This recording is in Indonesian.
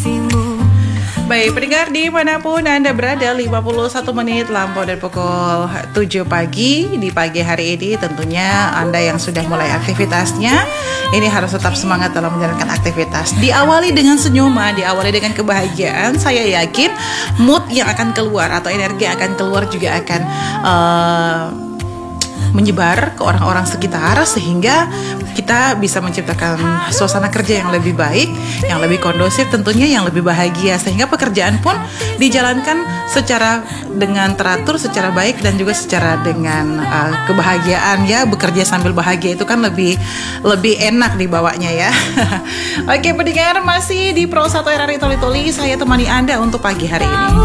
Baik, pendengar dimanapun Anda berada, 51 menit lampau dari pukul 7 pagi. Di pagi hari ini tentunya Anda yang sudah mulai aktivitasnya, ini harus tetap semangat dalam menjalankan aktivitas. Diawali dengan senyuman, diawali dengan kebahagiaan. Saya yakin mood yang akan keluar atau energi yang akan keluar juga akan menyebar ke orang-orang sekitar, sehingga kita bisa menciptakan suasana kerja yang lebih baik, yang lebih kondusif, tentunya yang lebih bahagia, sehingga pekerjaan pun dijalankan secara dengan teratur, secara baik, dan juga secara dengan kebahagiaan ya. Bekerja sambil bahagia itu kan lebih enak dibawanya ya. Oke pendengar, masih di Pro 1 RRI Toli Toli, saya temani Anda untuk pagi hari ini.